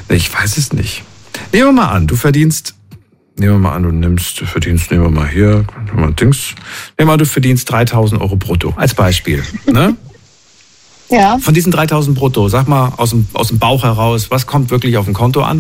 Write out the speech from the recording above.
Ich weiß es nicht. Nehmen wir mal an, du verdienst, nehmen wir mal hier, nehmen wir mal, du verdienst 3.000 Euro brutto, als Beispiel, ne? Ja. Von diesen 3.000 brutto, sag mal aus dem Bauch heraus, was kommt wirklich auf dem Konto an?